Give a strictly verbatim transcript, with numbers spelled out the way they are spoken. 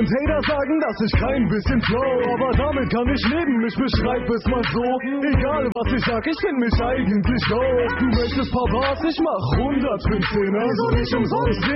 Und Hater sagen, dass ich kein bisschen flow, aber damit kann ich leben, ich beschreib es mal so. Egal was ich sag, ich find mich eigentlich doof. Du möchtest paar Bars, ich mach hundert für den Zehner, so nicht umsonst.